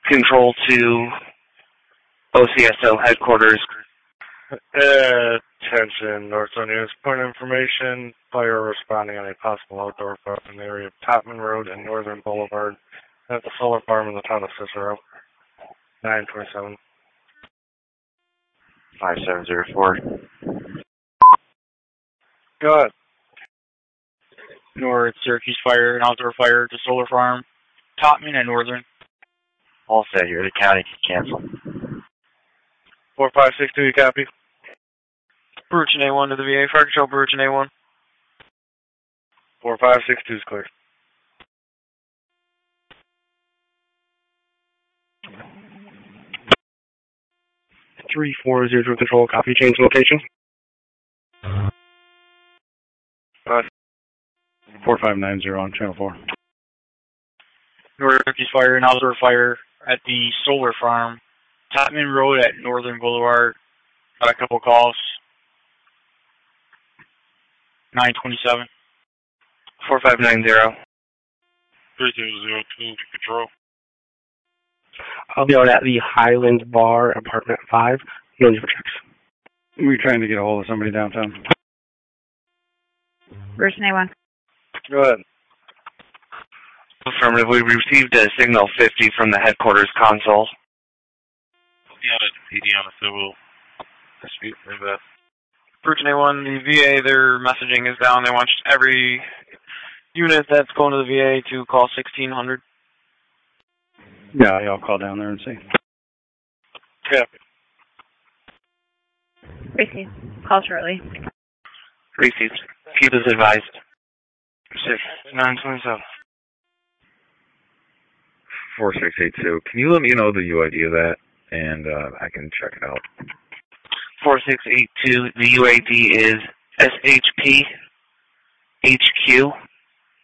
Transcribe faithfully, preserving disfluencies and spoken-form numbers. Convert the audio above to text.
Control to O C S O headquarters. Uh, attention, Northern units. Point information. Fire responding on a possible outdoor fire in the area of Topman Road and Northern Boulevard at the solar farm in the town of Cicero. nine twenty-seven. five seven zero four. Go ahead. North Syracuse Fire, an outdoor fire to solar farm. Topman and Northern. All set here. The county can cancel. four five six two, you copy? Burchin A one to the V A. Fire control, Burchin A one. four five six two is clear. three four zero zero control, copy, change location. Uh, four five nine zero on channel four. North Syracuse Fire, an outdoor fire at the solar farm. Topman Road at Northern Boulevard. Got a couple calls. nine twenty-seven. four five nine zero. three two zero two to control. I'll be out at the Highland Bar, apartment five. No need for checks. We're trying to get a hold of somebody downtown. Burchin A one. Go ahead. Affirmative. We received a signal fifty from the headquarters console. Yeah, P D on the civil dispute for that. Burchin A one, the V A, their messaging is down. They want every unit that's going to the V A to call sixteen hundred. Yeah, I'll call down there and see. Yeah. Received. Call shortly. Received. Keep us advised. six nine twenty-seven. four six eight two. Can you let me know the U I D of that? And uh, I can check it out. four six eight two. The U A D is S H P H Q